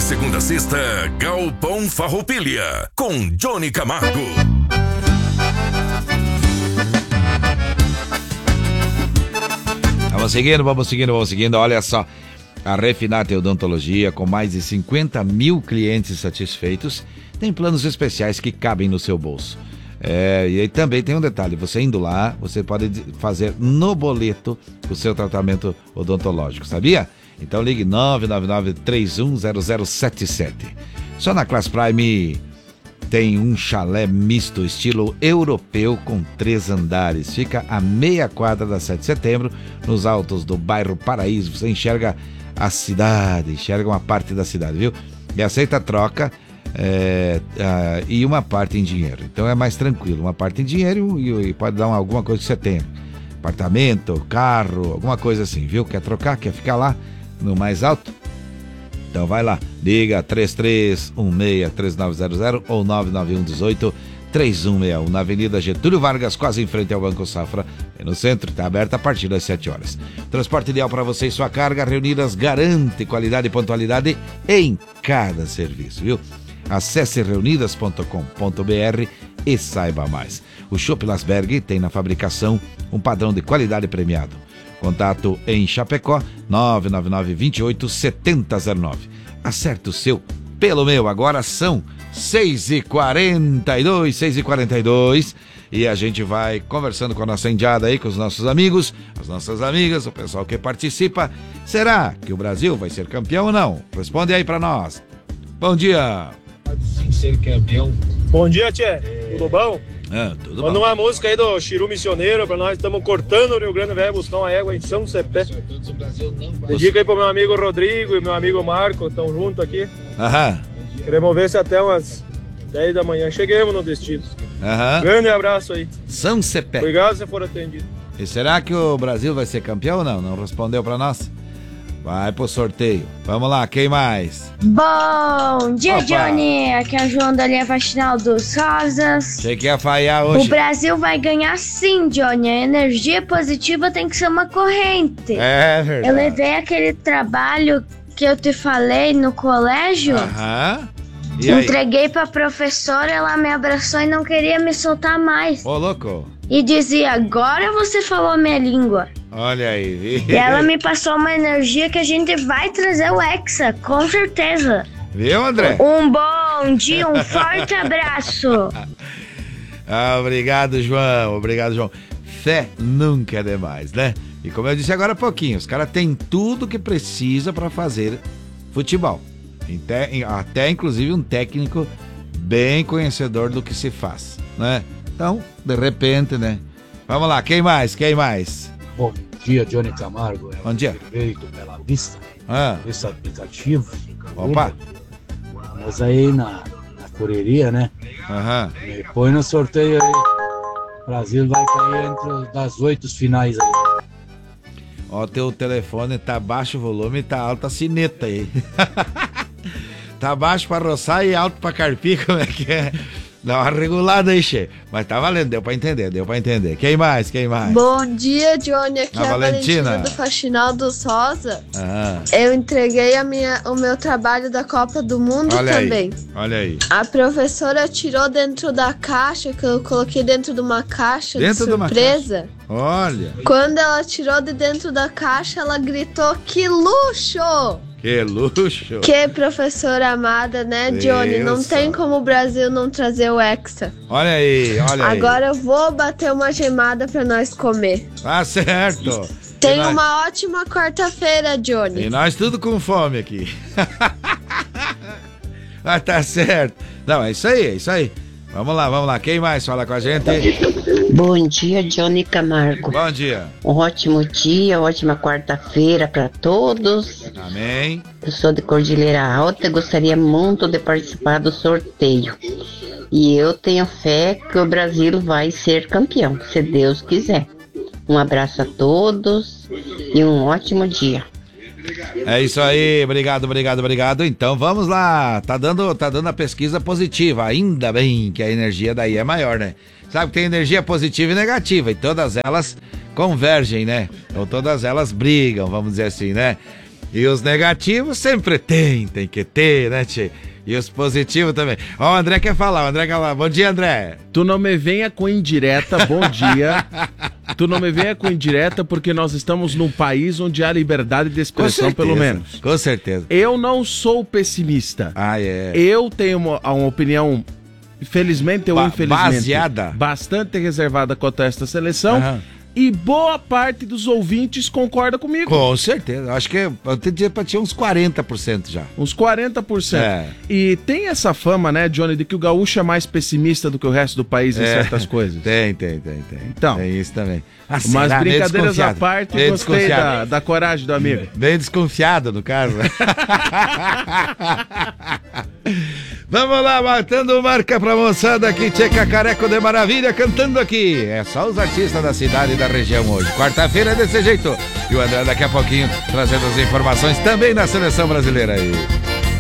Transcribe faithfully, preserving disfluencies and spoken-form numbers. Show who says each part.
Speaker 1: segunda a sexta, Galpão Farroupilha, com Johnny Camargo.
Speaker 2: Vamos seguindo, vamos seguindo, vamos seguindo. Olha só, a Refinate Odontologia, com mais de cinquenta mil clientes satisfeitos, tem planos especiais que cabem no seu bolso. É, e aí também tem um detalhe, você indo lá, você pode fazer no boleto o seu tratamento odontológico, sabia? Então ligue nove nove nove, três um zero zero sete sete. Só na Class Prime tem um chalé misto, estilo europeu, com três andares. Fica a meia quadra da sete de setembro, nos altos do bairro Paraíso. Você enxerga a cidade, enxerga uma parte da cidade, viu? E aceita troca é, é, e uma parte em dinheiro. Então é mais tranquilo, uma parte em dinheiro e, e pode dar uma, alguma coisa que você tenha. Apartamento, carro, alguma coisa assim, viu? Quer trocar, quer ficar lá no mais alto? Então vai lá, liga três três um seis, três nove zero zero ou nove nove um um oito, três um seis um, na Avenida Getúlio Vargas, quase em frente ao Banco Safra, no centro. Está aberta a partir das sete horas. Transporte ideal para você e sua carga. Reunidas garante qualidade e pontualidade em cada serviço, viu? Acesse reunidas ponto com ponto br e saiba mais. O Chopp Lasberg tem na fabricação um padrão de qualidade premiado. Contato em Chapecó, nove nove nove, dois oito, sete zero zero nove. Acerte o seu pelo meu. Agora são seis e quarenta e dois, seis e quarenta e dois. E a gente vai conversando com a nossa indiada aí, com os nossos amigos, as nossas amigas, o pessoal que participa. Será que o Brasil vai ser campeão ou não? Responde aí pra nós. Bom dia.
Speaker 3: Pode sim ser campeão. Bom dia, tchê. Tudo bom?
Speaker 2: Ah, tudo
Speaker 3: Manda
Speaker 2: bom.
Speaker 3: uma música aí do Chiru Missioneiro pra nós. Estamos cortando o Rio Grande Velho buscar uma égua em São Cepé. Dedica aí pro meu amigo Rodrigo e meu amigo Marco, estão juntos aqui.
Speaker 2: Aham.
Speaker 3: Queremos ver se até umas dez da manhã cheguemos no destino.
Speaker 2: Aham.
Speaker 3: Grande abraço aí.
Speaker 2: São Cepé.
Speaker 3: Obrigado se for atendido.
Speaker 2: E será que o Brasil vai ser campeão ou não? Não respondeu pra nós? Vai pro sorteio. Vamos lá, quem mais?
Speaker 4: Bom dia,
Speaker 2: Opa.
Speaker 4: Johnny. Aqui é a João da linha vacinal dos Rosas.
Speaker 2: Achei que ia falhar
Speaker 4: O
Speaker 2: hoje.
Speaker 4: Brasil vai ganhar sim, Johnny. A energia positiva tem que ser uma corrente.
Speaker 2: É verdade.
Speaker 4: Eu levei aquele trabalho que eu te falei no colégio.
Speaker 2: Aham. E aí?
Speaker 4: Entreguei pra professora, ela me abraçou e não queria me soltar mais.
Speaker 2: Ô, louco.
Speaker 4: E dizia, agora você falou a minha língua.
Speaker 2: Olha aí.
Speaker 4: E ela me passou uma energia que a gente vai trazer o Hexa, com certeza.
Speaker 2: Viu, André?
Speaker 4: Um bom dia, um forte abraço.
Speaker 2: Ah, obrigado, João. Obrigado, João. Fé nunca é demais, né? E como eu disse agora há pouquinho, os caras têm tudo que precisa para fazer futebol. Até, até, inclusive, um técnico bem conhecedor do que se faz, né? Então, de repente, né? Vamos lá, quem mais? Quem mais?
Speaker 5: Bom dia, Johnny Camargo. É
Speaker 2: Bom dia.
Speaker 5: Feito pela Vista,
Speaker 2: Ah,
Speaker 5: esse aplicativo.
Speaker 2: opa.
Speaker 5: Mas aí na, na correria, né?
Speaker 2: Aham.
Speaker 5: Me põe no sorteio aí. O Brasil vai cair entre os das oito finais aí.
Speaker 2: Ó, teu telefone tá baixo o volume e tá alta a sineta aí. Tá baixo pra roçar e alto pra carpir, como é que é? Dá uma regulada aí, che. Mas tá valendo, deu pra entender, deu pra entender. Quem mais, quem mais?
Speaker 6: Bom dia, Johnny. Aqui
Speaker 2: A
Speaker 6: é a
Speaker 2: Valentina.
Speaker 6: Valentina do Faxinal dos Rosa.
Speaker 2: Ah,
Speaker 6: Eu entreguei a minha, o meu trabalho da Copa do Mundo
Speaker 2: olha
Speaker 6: também.
Speaker 2: aí, olha aí.
Speaker 6: A professora tirou dentro da caixa, que eu coloquei dentro de uma caixa
Speaker 2: Dentro
Speaker 6: de
Speaker 2: de uma
Speaker 6: surpresa.
Speaker 2: Olha,
Speaker 6: Quando ela tirou de dentro da caixa, ela gritou, que luxo!
Speaker 2: que luxo.
Speaker 6: Que professora amada, né, Johnny? Não
Speaker 2: Deus
Speaker 6: tem
Speaker 2: só.
Speaker 6: como o Brasil não trazer o Hexa.
Speaker 2: Olha aí, olha aí.
Speaker 6: Agora eu vou bater uma gemada pra nós comer.
Speaker 2: Tá certo.
Speaker 6: Tenha
Speaker 2: E nós-
Speaker 6: uma ótima quarta-feira, Johnny.
Speaker 2: E nós tudo com fome aqui. Mas tá certo. Não, é isso aí, é isso aí. Vamos lá, vamos lá. Quem mais fala com a gente?
Speaker 7: Bom dia, Johnny Camargo.
Speaker 2: Bom dia.
Speaker 7: Um ótimo dia, ótima quarta-feira para todos.
Speaker 2: Amém.
Speaker 7: Eu sou de Cordilheira Alta e gostaria muito de participar do sorteio. E eu tenho fé que o Brasil vai ser campeão, se Deus quiser. Um abraço a todos e um ótimo dia.
Speaker 2: É isso aí, obrigado, obrigado, obrigado. Então vamos lá, tá dando, tá dando a pesquisa positiva, ainda bem que a energia daí é maior, né? Sabe que tem energia positiva e negativa e todas elas convergem, né? Ou todas elas brigam, vamos dizer assim, né? E os negativos sempre tem, tem que ter, né, tchê? E os positivos também. Ó, o André quer falar, o André quer falar. Bom dia, André.
Speaker 8: Tu não me venha com indireta, bom dia. Tu não me venha com indireta porque nós estamos num país onde há liberdade de expressão, pelo menos.
Speaker 2: Com certeza.
Speaker 8: Eu não sou pessimista.
Speaker 2: Ah, é.
Speaker 8: Eu tenho uma, uma opinião, felizmente ou
Speaker 2: Ba-
Speaker 8: infelizmente,
Speaker 2: baseada.
Speaker 8: bastante reservada quanto a esta seleção.
Speaker 2: Aham.
Speaker 8: E boa parte dos ouvintes concorda comigo.
Speaker 2: Com certeza. Acho que eu teria pra tinha uns quarenta por cento já.
Speaker 8: Uns quarenta por cento.
Speaker 2: É.
Speaker 8: E tem essa fama, né, Johnny, de que o gaúcho é mais pessimista do que o resto do país em
Speaker 2: É.
Speaker 8: certas coisas.
Speaker 2: Tem, tem, tem, tem.
Speaker 8: Então.
Speaker 2: Tem isso também. Ah,
Speaker 8: Mas
Speaker 2: será? Meio
Speaker 8: brincadeiras à
Speaker 2: desconfiado.
Speaker 8: parte,
Speaker 2: Meio
Speaker 8: gostei
Speaker 2: desconfiado.
Speaker 8: da, da coragem do amigo.
Speaker 2: Bem desconfiado, no caso. Vamos lá, matando marca pra moçada aqui, Tcheca Careco de Maravilha, cantando aqui. É só os artistas da cidade e da região hoje. Quarta-feira é desse jeito. E o André daqui a pouquinho trazendo as informações também na seleção brasileira aí.